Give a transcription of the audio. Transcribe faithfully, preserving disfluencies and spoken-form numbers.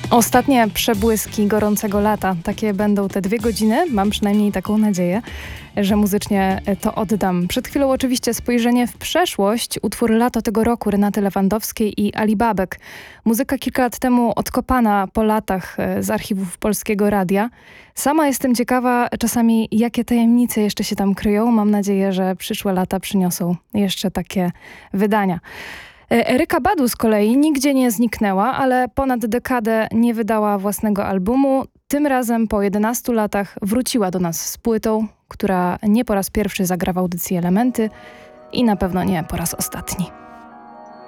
Ostatnie przebłyski gorącego lata. Takie będą te dwie godziny. Mam przynajmniej taką nadzieję, że muzycznie to oddam. Przed chwilą oczywiście spojrzenie w przeszłość. Utwór Lato tego roku Renaty Lewandowskiej i Ali Babek. Muzyka kilka lat temu odkopana po latach z archiwów Polskiego Radia. Sama jestem ciekawa czasami, jakie tajemnice jeszcze się tam kryją. Mam nadzieję, że przyszłe lata przyniosą jeszcze takie wydania. Eryka Badu z kolei nigdzie nie zniknęła, ale ponad dekadę nie wydała własnego albumu. Tym razem po jedenastu latach wróciła do nas z płytą, która nie po raz pierwszy zagra w audycji Elementy i na pewno nie po raz ostatni.